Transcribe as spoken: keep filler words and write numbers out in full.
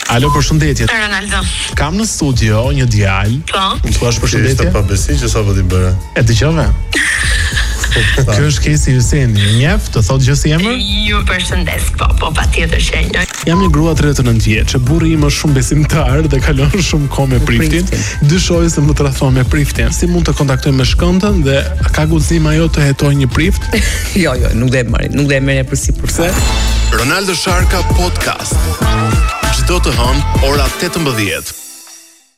Alo, përshëndetje. Ronaldo. Kam në studio një djalë. Po. Më thua përshëndetje? Pa besi që sa po t'i bëre. E dëgjove? Ky është Kesi Hyseni, e njeh, të thotë gjë si emër? Ju përshëndes, po, po, patjetër që e njeh. Jam një grua tridhjetë e nëntë vjeçë, burri im është shumë besimtar dhe kalon shumë kohë me priftin. Dyshoj se më tradhton me priftin. Si mund të kontaktoj me shkëndën dhe ka guxim ajo të hetoj një prift? Jo, jo, nuk do e marrin, nuk do e merrja përsipërse. Ronaldo Sharka Podcast. Çdo të hënë ora tetëmbëdhjetë.